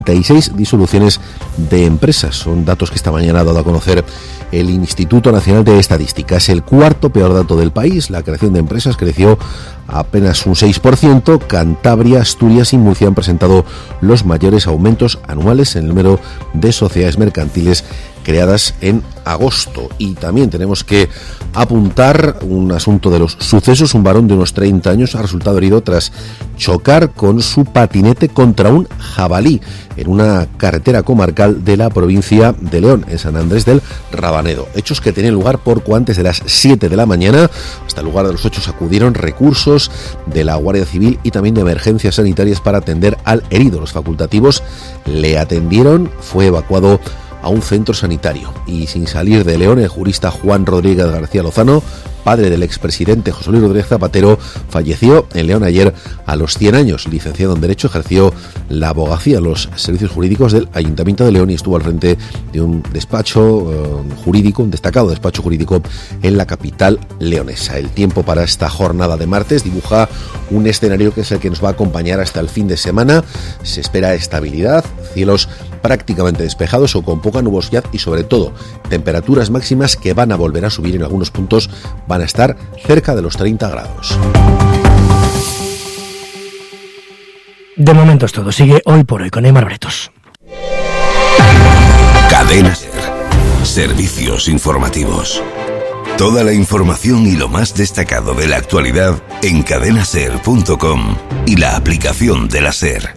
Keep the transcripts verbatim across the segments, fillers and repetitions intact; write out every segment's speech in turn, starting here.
treinta y seis disoluciones de empresas. Son datos que esta mañana ha dado a conocer el Instituto Nacional de Estadística. Es el cuarto peor dato del país. La creación de empresas creció apenas un seis por ciento. Cantabria, Asturias y Murcia han presentado los mayores aumentos anuales en el número de sociedades mercantiles creadas en agosto. Y también tenemos que apuntar un asunto de los sucesos. Un varón de unos treinta años ha resultado herido tras chocar con su patinete contra un jabalí en una carretera comarcal de la provincia de León, en San Andrés del Rabanedo. Hechos que tenían lugar poco antes de las siete de la mañana. Hasta el lugar de los hechos acudieron recursos de la Guardia Civil y también de emergencias sanitarias para atender al herido. Los facultativos le atendieron, fue evacuado a un centro sanitario. Y sin salir de León, el jurista Juan Rodríguez García Lozano, padre del expresidente José Luis Rodríguez Zapatero, falleció en León ayer a los cien años. Licenciado en Derecho, ejerció la abogacía en los servicios jurídicos del Ayuntamiento de León y estuvo al frente de un despacho eh, jurídico, un destacado despacho jurídico en la capital leonesa. El tiempo para esta jornada de martes dibuja un escenario que es el que nos va a acompañar hasta el fin de semana. Se espera estabilidad, cielos prácticamente despejados o con poca nubosidad y sobre todo temperaturas máximas que van a volver a subir. En algunos puntos van a estar cerca de los treinta grados. De momento es todo. Sigue Hoy por Hoy con Aymar Bretos. Cadena Ser. Servicios informativos. Toda la información y lo más destacado de la actualidad en cadena ser punto com y la aplicación de la SER.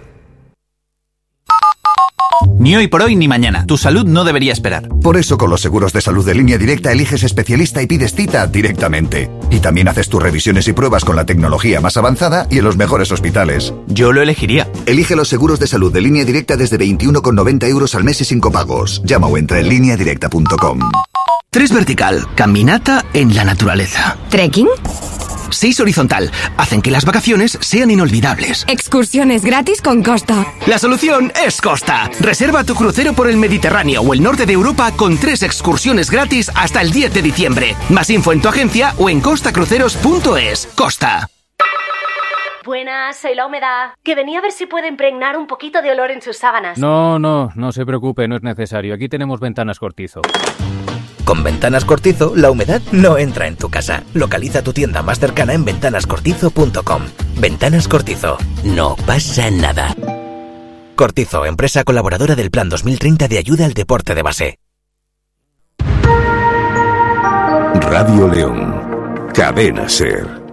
Ni hoy por hoy ni mañana. Tu salud no debería esperar. Por eso con los seguros de salud de Línea Directa eliges especialista y pides cita directamente. Y también haces tus revisiones y pruebas con la tecnología más avanzada y en los mejores hospitales. Yo lo elegiría. Elige los seguros de salud de Línea Directa desde veintiuno con noventa euros al mes y sin copagos. Llama o entra en línea directa punto com. Tres vertical. Caminata en la naturaleza. ¿Trekking? Seis horizontal. Hacen que las vacaciones sean inolvidables. Excursiones gratis con Costa. La solución es Costa. Reserva tu crucero por el Mediterráneo o el norte de Europa con tres excursiones gratis hasta el diez de diciembre. Más info en tu agencia o en costa cruceros punto es. Costa. Buenas, soy la humedad. Que venía a ver si puede impregnar un poquito de olor en sus sábanas. No, no, no se preocupe, no es necesario. Aquí tenemos Ventanas Cortizo. Con Ventanas Cortizo, la humedad no entra en tu casa. Localiza tu tienda más cercana en ventanas cortizo punto com. Ventanas Cortizo. No pasa nada. Cortizo, empresa colaboradora del Plan dos mil treinta de ayuda al deporte de base. Radio León. Cadena Ser.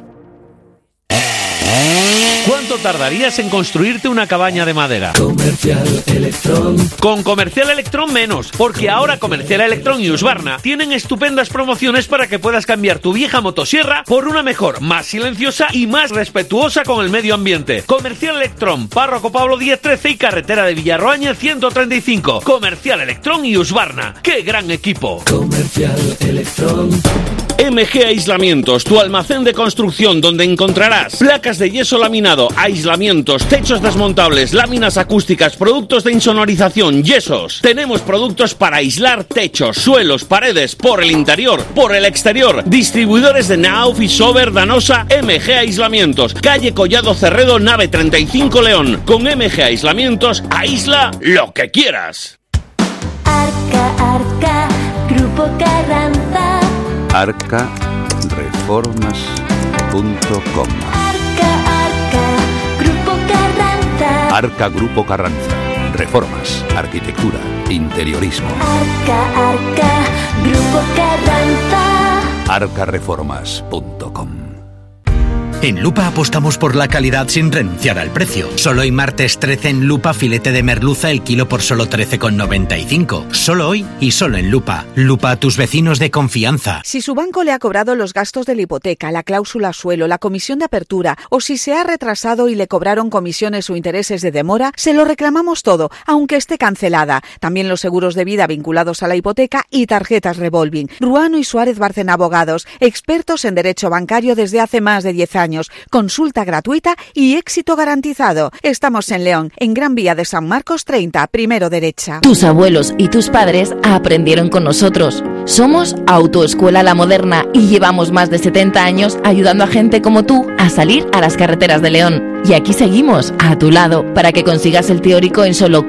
¿Cuánto tardarías en construirte una cabaña de madera? Comercial Electrón. Con Comercial Electrón menos, porque ahora Comercial Electrón y Husqvarna tienen estupendas promociones para que puedas cambiar tu vieja motosierra por una mejor, más silenciosa y más respetuosa con el medio ambiente. Comercial Electrón, Párroco Pablo diez trece y carretera de Villarroaña ciento treinta y cinco. Comercial Electrón y Husqvarna. ¡Qué gran equipo! Comercial Electrón. M G Aislamientos, tu almacén de construcción donde encontrarás placas de yeso laminado, aislamientos, techos desmontables, láminas acústicas, productos de insonorización, yesos. Tenemos productos para aislar techos, suelos, paredes, por el interior, por el exterior. Distribuidores de Nauf y Sober, Danosa. M G Aislamientos, calle Collado Cerredo, nave treinta y cinco León. Con M G Aislamientos, aísla lo que quieras. Arca, Arca, Grupo Carranza. arca reformas punto com. Arca, Arca, Grupo Carranza. Arca Grupo Carranza. Reformas, arquitectura, interiorismo. Arca, Arca, Grupo Carranza. arca reformas punto com. En Lupa apostamos por la calidad sin renunciar al precio. Solo hoy martes trece en Lupa filete de merluza el kilo por solo trece con noventa y cinco. Solo hoy y solo en Lupa. Lupa, tus vecinos de confianza. Si su banco le ha cobrado los gastos de la hipoteca, la cláusula suelo, la comisión de apertura o si se ha retrasado y le cobraron comisiones o intereses de demora, se lo reclamamos todo, aunque esté cancelada. También los seguros de vida vinculados a la hipoteca y tarjetas revolving. Ruano y Suárez Bárcena Abogados, expertos en derecho bancario desde hace más de diez años. Consulta gratuita y éxito garantizado. Estamos en León, en Gran Vía de San Marcos treinta, primero derecha. Tus abuelos y tus padres aprendieron con nosotros. Somos Autoescuela La Moderna y llevamos más de setenta años ayudando a gente como tú a salir a las carreteras de León. Y aquí seguimos, a tu lado, para que consigas el teórico en solo